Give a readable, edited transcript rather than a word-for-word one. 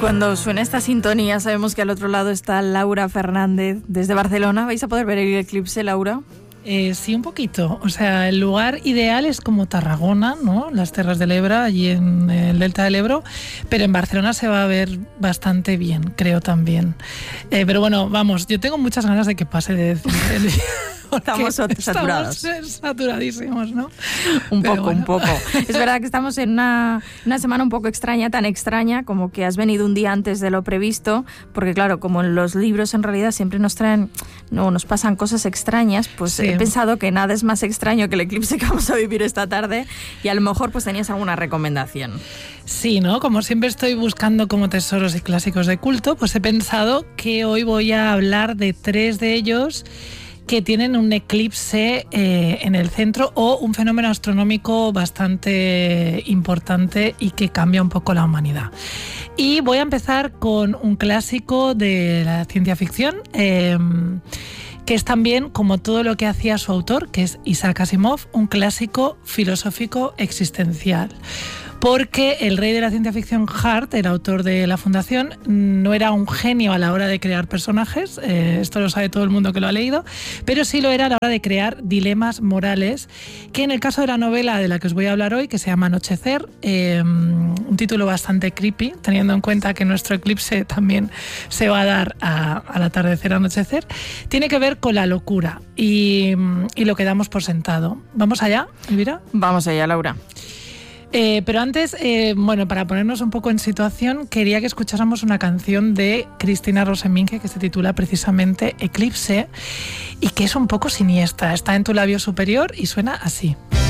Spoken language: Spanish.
cuando suena esta sintonía sabemos que al otro lado está Laura Fernández desde Barcelona. ¿Vais a poder ver el eclipse, Laura? Sí, un poquito. O sea, el lugar ideal es como Tarragona, ¿no? Las Terras del Ebre, allí en el Delta del Ebro, pero en Barcelona se va a ver bastante bien, creo también. Pero bueno, vamos, yo tengo muchas ganas de que pase de decir. Estamos saturados. Estamos saturadísimos, ¿no? Un poco. Es verdad que estamos en una semana un poco extraña, tan extraña como que has venido un día antes de lo previsto, porque claro, como en los libros en realidad siempre nos pasan cosas extrañas, pues sí. He pensado que nada es más extraño que el eclipse que vamos a vivir esta tarde y a lo mejor pues tenías alguna recomendación. Sí, ¿no? Como siempre estoy buscando como tesoros y clásicos de culto, pues he pensado que hoy voy a hablar de 3 de ellos que tienen un eclipse en el centro o un fenómeno astronómico bastante importante y que cambia un poco la humanidad. Y voy a empezar con un clásico de la ciencia ficción, que es también, como todo lo que hacía su autor, que es Isaac Asimov, un clásico filosófico existencial. Porque el rey de la ciencia ficción, Hart, el autor de La Fundación, no era un genio a la hora de crear personajes, esto lo sabe todo el mundo que lo ha leído, pero sí lo era a la hora de crear dilemas morales, que en el caso de la novela de la que os voy a hablar hoy, que se llama Anochecer, un título bastante creepy, teniendo en cuenta que nuestro eclipse también se va a dar al atardecer, anochecer, tiene que ver con la locura y lo que damos por sentado. ¿Vamos allá, Elvira? Vamos allá, Laura. Pero antes, para ponernos un poco en situación, quería que escucháramos una canción de Cristina Roseminge que se titula precisamente Eclipse y que es un poco siniestra. Está en tu labio superior y suena así.